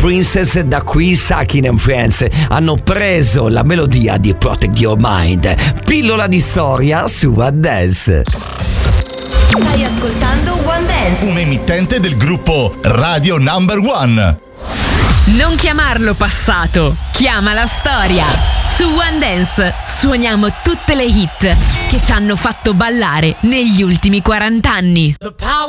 Princess, da qui Sakin and Friends hanno preso la melodia di Protect Your Mind. Pillola di storia su One Dance. Stai ascoltando One Dance, un emittente del gruppo Radio Number One. Non chiamarlo passato, chiama la storia. Su One Dance suoniamo tutte le hit che ci hanno fatto ballare negli ultimi 40 anni.